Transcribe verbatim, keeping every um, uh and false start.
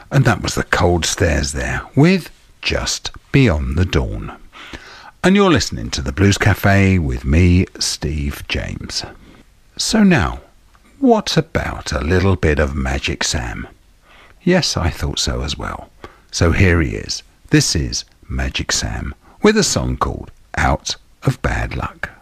And that was the Cold Stairs there with Just Beyond the Dawn. And you're listening to the Blues Cafe with me, Steve James. So now, what about a little bit of Magic Sam? Yes, I thought so as well. So here he is. This is Magic Sam with a song called Out of Bad Luck.